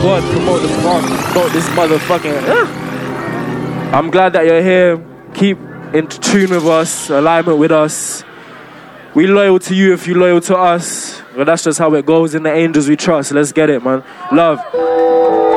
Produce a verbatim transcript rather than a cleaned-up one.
God, promote the promote this motherfucking. Ah. I'm glad that you're here. Keep in tune with us, alignment with us. We loyal to you if you loyal to us. Well, that's just how it goes. In the angels we trust. Let's get it, man. Love.